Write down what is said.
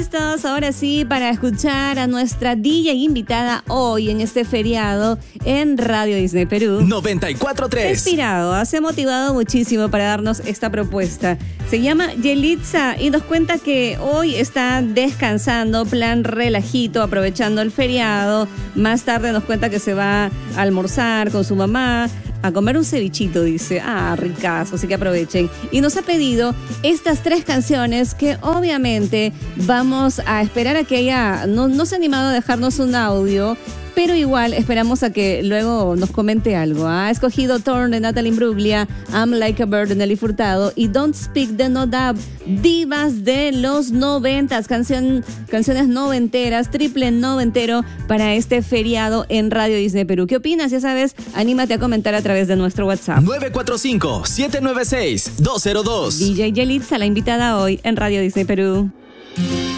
listos ahora sí para escuchar a nuestra DJ invitada hoy en este feriado en Radio Disney Perú. 94.3. Inspirado, se ha motivado muchísimo para darnos esta propuesta. Se llama Yelitza y nos cuenta que hoy está descansando, plan relajito, aprovechando el feriado. Más tarde nos cuenta que se va a almorzar con su mamá, a comer un cevichito, dice. Ricazo, así que aprovechen. Y nos ha pedido estas 3 canciones que obviamente vamos a esperar a que ella no se ha animado a dejarnos un audio, pero igual esperamos a que luego nos comente algo. Ha escogido Torn de Natalie Imbruglia, I'm Like a Bird de Nelly Furtado y Don't Speak de No Doubt, divas de los 90s, canciones noventeras, triple noventero para este feriado en Radio Disney Perú. ¿Qué opinas? Ya sabes, anímate a comentar a través de nuestro WhatsApp. 945-796-202. DJ Yelitza, la invitada hoy en Radio Disney Perú.